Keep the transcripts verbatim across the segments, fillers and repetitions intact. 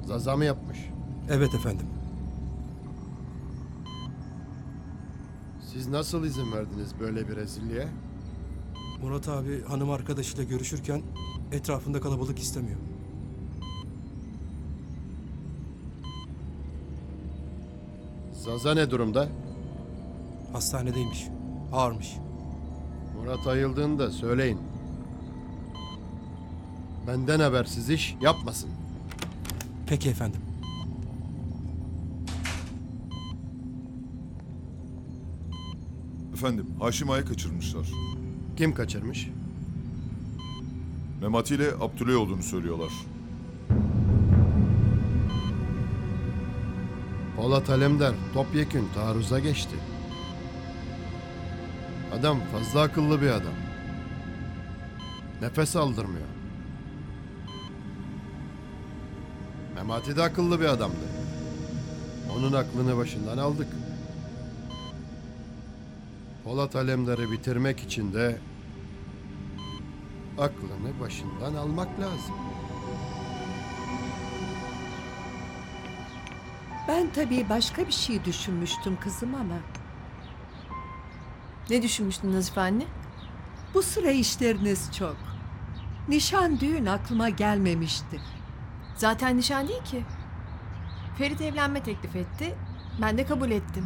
Zaza mı yapmış? Evet efendim. Siz nasıl izin verdiniz böyle bir rezilliğe? Murat abi hanım arkadaşıyla görüşürken etrafında kalabalık istemiyor. Zaza ne durumda? Hastanedeymiş. Ağırmış. Murat ayıldığında söyleyin. Benden habersiz iş yapmasın. Peki efendim. Efendim, Haşim Ağa'yı kaçırmışlar. Kim kaçırmış? Memati ile Abdüley olduğunu söylüyorlar. Polat Alemdar topyekün taarruza geçti. Adam fazla akıllı bir adam. Nefes aldırmıyor. Memati de akıllı bir adamdı. Onun aklını başından aldık. Polat Alemdar'ı bitirmek için de aklını başından almak lazım. Ben tabii başka bir şey düşünmüştüm kızım ama Ne düşünmüştün Nazife anne? bu sıra işleriniz çok. Nişan düğün aklıma gelmemişti. Zaten nişan değil ki. Ferit evlenme teklif etti. Ben de kabul ettim.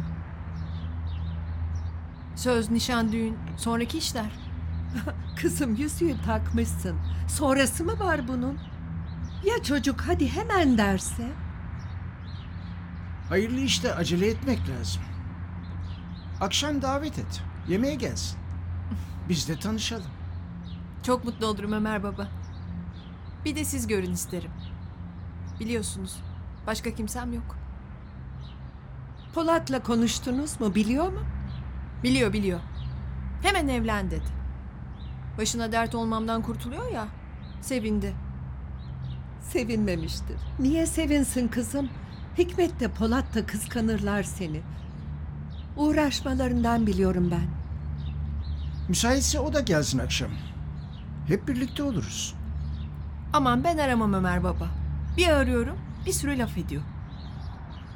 Söz, nişan, düğün, sonraki işler. Kızım yüzüğü takmışsın. Sonrası mı var bunun? Ya çocuk hadi hemen derse? Hayırlı işte acele etmek lazım. Akşam davet et. Yemeğe gelsin. Biz de tanışalım. Çok mutlu olurum Ömer baba. Bir de siz görün isterim. Biliyorsunuz, başka kimsem yok. Polat'la konuştunuz mu, biliyor mu? Biliyor biliyor. Hemen evlen dedi. Başına dert olmamdan kurtuluyor ya. Sevindi. Sevinmemiştir. Niye sevinsin kızım? Hikmet de Polat da kıskanırlar seni. Uğraşmalarından biliyorum ben. Müsaitse o da gelsin akşam. Hep birlikte oluruz. Aman ben aramam Ömer baba. Bir arıyorum, bir sürü laf ediyor.